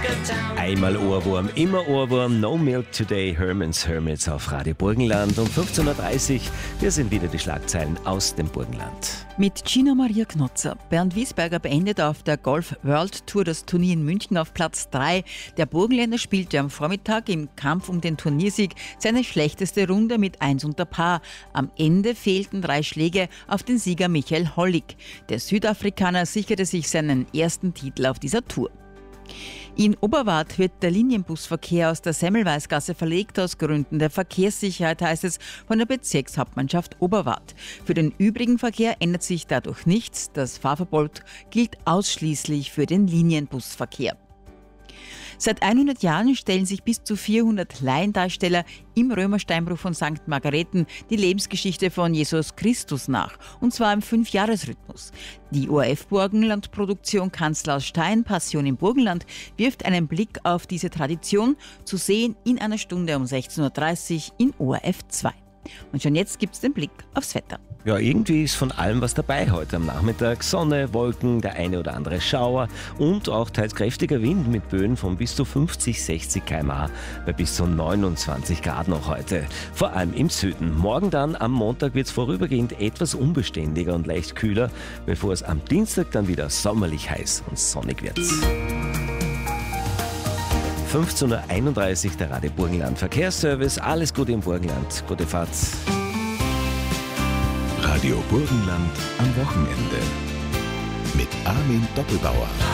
Einmal Ohrwurm, immer Ohrwurm, No Milk Today, Herman's Hermits auf Radio Burgenland um 15.30 Uhr. Wir sind wieder die Schlagzeilen aus dem Burgenland. Mit Gina Maria Knotzer. Bernd Wiesberger beendet auf der Golf World Tour das Turnier in München auf Platz 3. Der Burgenländer spielte am Vormittag im Kampf um den Turniersieg seine schlechteste Runde mit 1 unter Paar. Am Ende fehlten 3 Schläge auf den Sieger Michael Hollig. Der Südafrikaner sicherte sich seinen ersten Titel auf dieser Tour. In Oberwart wird der Linienbusverkehr aus der Semmelweisgasse verlegt. Aus Gründen der Verkehrssicherheit, heißt es von der Bezirkshauptmannschaft Oberwart. Für den übrigen Verkehr ändert sich dadurch nichts. Das Fahrverbot gilt ausschließlich für den Linienbusverkehr. Seit 100 Jahren stellen sich bis zu 400 Laiendarsteller im Römersteinbruch von St. Margareten die Lebensgeschichte von Jesus Christus nach, und zwar im 5-Jahres-Rhythmus. Die ORF-Burgenland-Produktion Kanzler aus Stein, Passion im Burgenland, wirft einen Blick auf diese Tradition, zu sehen in einer Stunde um 16.30 Uhr in ORF 2. Und schon jetzt gibt's den Blick aufs Wetter. Ja, irgendwie ist von allem was dabei heute am Nachmittag. Sonne, Wolken, der eine oder andere Schauer und auch teils kräftiger Wind mit Böen von bis zu 50-60 km/h bei bis zu 29 Grad noch heute. Vor allem im Süden. Morgen dann, am Montag, wird es vorübergehend etwas unbeständiger und leicht kühler, bevor es am Dienstag dann wieder sommerlich heiß und sonnig wird. 15.31 Uhr, der Radio Burgenland Verkehrsservice. Alles Gute im Burgenland. Gute Fahrt. Radio Burgenland am Wochenende mit Armin Doppelbauer.